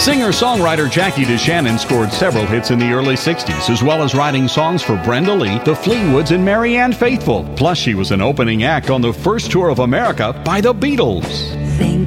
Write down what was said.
Singer-songwriter Jackie DeShannon scored several hits in the early 60s, as well as writing songs for Brenda Lee, the Fleetwoods, and Mary Ann Faithfull. Plus, she was an opening act on the first tour of America by the Beatles. Think